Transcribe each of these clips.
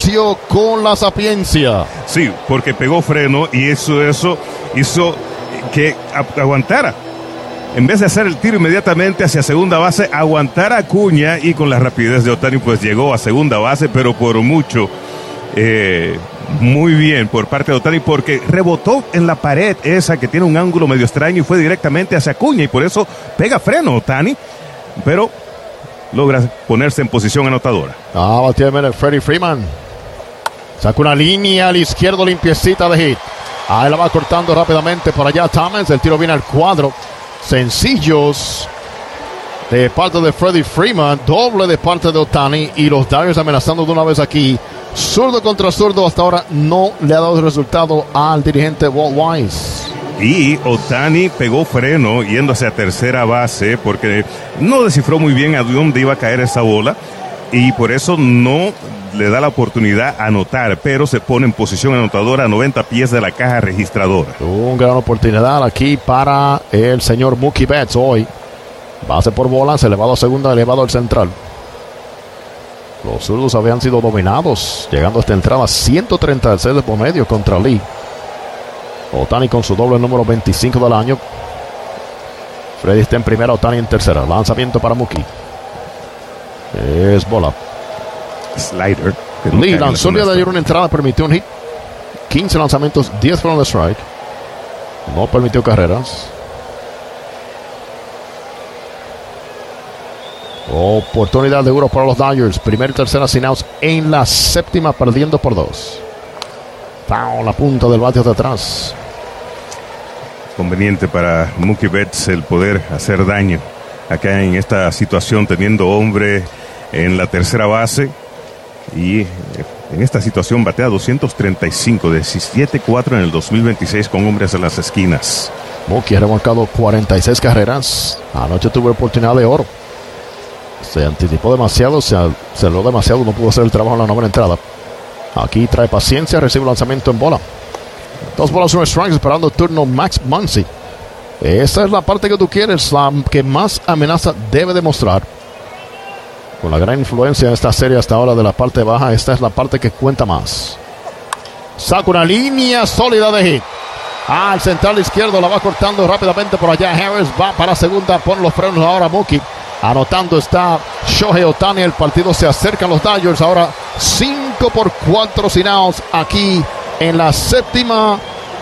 venció con la sapiencia. Sí, porque pegó freno y eso hizo que aguantara. En vez de hacer el tiro inmediatamente hacia segunda base, aguantar a Acuña, y con la rapidez de Ohtani pues llegó a segunda base, pero por mucho. Muy bien por parte de Ohtani, porque rebotó en la pared esa que tiene un ángulo medio extraño y fue directamente hacia Acuña, y por eso pega freno Ohtani, pero logra ponerse en posición anotadora. Batea Freddie Freeman. Saca una línea al izquierdo limpiecita de hit. Ahí la va cortando rápidamente por allá Thomas. El tiro viene al cuadro. Sencillos de parte de Freddie Freeman, doble de parte de Ohtani, y los Dodgers amenazando de una vez aquí. Zurdo contra zurdo, hasta ahora no le ha dado el resultado al dirigente Walt Weiss. Y Ohtani pegó freno yendo hacia tercera base porque no descifró muy bien a dónde iba a caer esa bola, y por eso no le da la oportunidad a anotar, pero se pone en posición anotadora a 90 pies de la caja registradora. Una gran oportunidad aquí para el señor Mookie Betts hoy. Base por bolas, elevado a segunda, elevado al central. Los zurdos habían sido dominados, llegando a esta entrada 136 de promedio contra Lee. Ohtani con su doble número 25 del año. Freddy está en primera, Ohtani en tercera. Lanzamiento para Mookie. Es bola. Slider. Lee lanzó el día de ayer una entrada, permitió un hit. 15 lanzamientos, 10 fueron de strike. No permitió carreras. Oportunidad de oro para los Dodgers. Primera y tercera sin outs en la séptima, perdiendo por 2. Foul, la punta del bate de atrás. Conveniente para Mookie Betts el poder hacer daño acá en esta situación, teniendo hombre en la tercera base. Y en esta situación batea 235, 17-4 en el 2026 con hombres en las esquinas. Mookie ha remolcado 46 carreras. Anoche tuvo oportunidad de oro. Se anticipó demasiado, se aceleró demasiado, no pudo hacer el trabajo en la novena entrada. Aquí trae paciencia, recibe el lanzamiento en bola. 2 bolas, 1 strike, esperando el turno Max Muncy. Esa es la parte que tú quieres, la que más amenaza debe demostrar. Con la gran influencia en esta serie hasta ahora de la parte baja, esta es la parte que cuenta más. Saca una línea sólida de hit. Al central izquierdo, la va cortando rápidamente por allá. Harris va para segunda, pone los frenos ahora Mookie. Anotando está Shohei Ohtani. El partido se acerca a los Dodgers. Ahora 5-4 sin outs aquí en la séptima.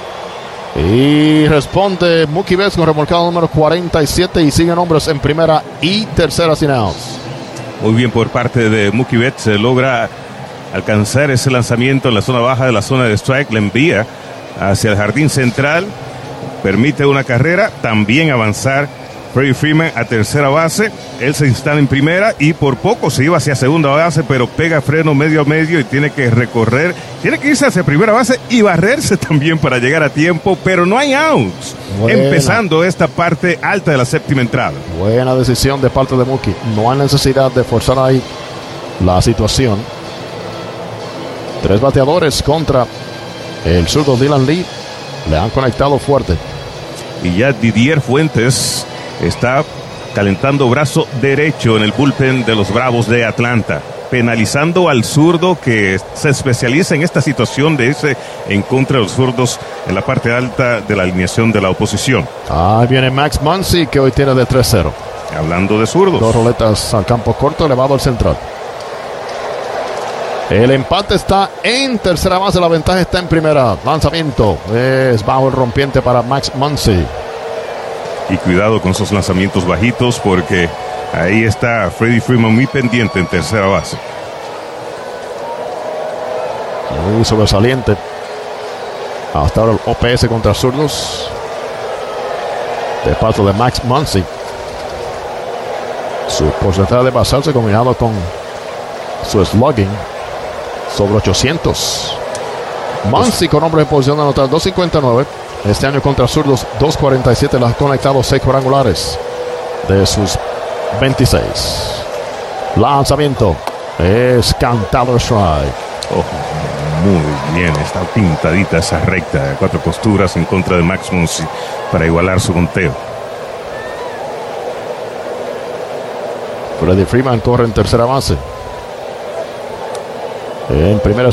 Y responde Mookie Betts con remolcado número 47. Y siguen hombres en primera y tercera sin outs. Muy bien por parte de Mookie Betts. Se logra alcanzar ese lanzamiento en la zona baja de la zona de strike. Le envía hacia el jardín central. Permite una carrera. También avanzar Freddie Freeman a tercera base. Él se instala en primera y por poco se iba hacia segunda base, pero pega freno medio a medio y tiene que recorrer, tiene que irse hacia primera base y barrerse también para llegar a tiempo, pero no hay outs. Buena. Empezando esta parte alta de la séptima entrada. Buena decisión de parte de Mookie. No hay necesidad de forzar ahí la situación. 3 bateadores contra el zurdo Dylan Lee. Le han conectado fuerte. Y ya Didier Fuentes está calentando brazo derecho en el bullpen de los Bravos de Atlanta, penalizando al zurdo que se especializa en esta situación de irse en contra de los zurdos en la parte alta de la alineación de la oposición. Ahí viene Max Muncy, que hoy tiene de 3-0. Hablando de zurdos. 2 roletas al campo corto, elevado al central. El empate está en tercera base, la ventaja está en primera. Lanzamiento es bajo el rompiente para Max Muncy. Y cuidado con esos lanzamientos bajitos, porque ahí está Freddie Freeman muy pendiente en tercera base. Muy sobresaliente hasta ahora el OPS contra zurdos de parte de Max Muncy. Su porcentaje de basarse combinado con su slugging sobre 800. Muncy con hombre de posición de anotar 2.59. Este año contra zurdos 2.47, las ha conectado 6 cuadrangulares de sus 26. Lanzamiento es cantado strike. Muy bien, está pintadita esa recta, 4 costuras en contra de Max Muncy para igualar su conteo. Freddie Freeman corre en tercera base. En primera